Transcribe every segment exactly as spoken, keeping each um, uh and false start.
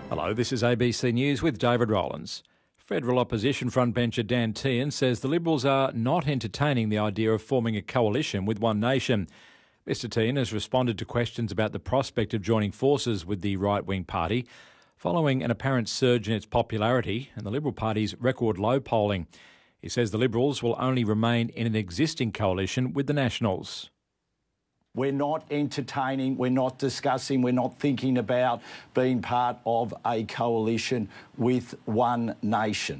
Hello, this is A B C News with David Rowlands. Federal opposition frontbencher Dan Tehan says the Liberals are not entertaining the idea of forming a coalition with One Nation. Mister Tehan has responded to questions about the prospect of joining forces with the right-wing party following an apparent surge in its popularity and the Liberal Party's record low polling. He says the Liberals will only remain in an existing coalition with the Nationals. We're not entertaining, we're not discussing, we're not thinking about being part of a coalition with One Nation.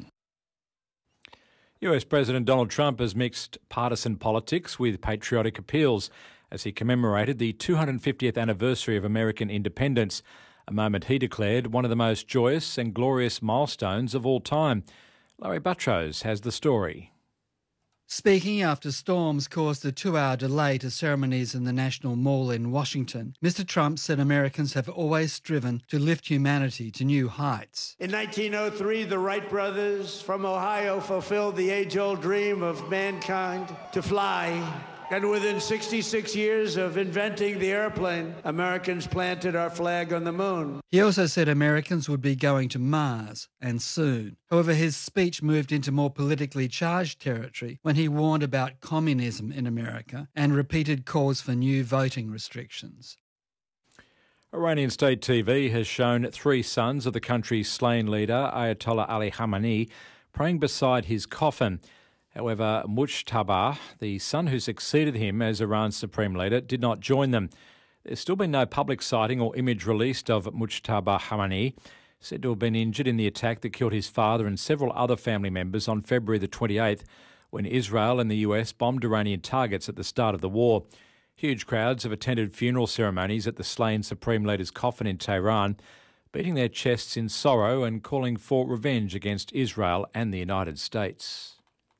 U S President Donald Trump has mixed partisan politics with patriotic appeals as he commemorated the two hundred fiftieth anniversary of American independence, a moment he declared one of the most joyous and glorious milestones of all time. Larry Buttrose has the story. Speaking after storms caused a two-hour delay to ceremonies in the National Mall in Washington, Mister Trump said Americans have always striven to lift humanity to new heights. In nineteen oh three, the Wright brothers from Ohio fulfilled the age-old dream of mankind to fly. And within sixty-six years of inventing the airplane, Americans planted our flag on the moon. He also said Americans would be going to Mars, and soon. However, his speech moved into more politically charged territory when he warned about communism in America and repeated calls for new voting restrictions. Iranian state T V has shown three sons of the country's slain leader, Ayatollah Ali Khamenei, praying beside his coffin. However, Mujtaba, the son who succeeded him as Iran's supreme leader, did not join them. There's still been no public sighting or image released of Mujtaba Khamenei, said to have been injured in the attack that killed his father and several other family members on February the twenty-eighth, when Israel and the U S bombed Iranian targets at the start of the war. Huge crowds have attended funeral ceremonies at the slain supreme leader's coffin in Tehran, beating their chests in sorrow and calling for revenge against Israel and the United States.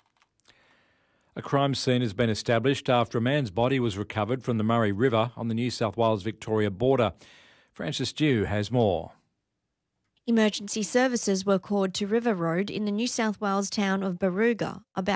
A crime scene has been established after a man's body was recovered from the Murray River on the New South Wales-Victoria border. Frances Dew has more. Emergency services were called to River Road in the New South Wales town of Barooga, about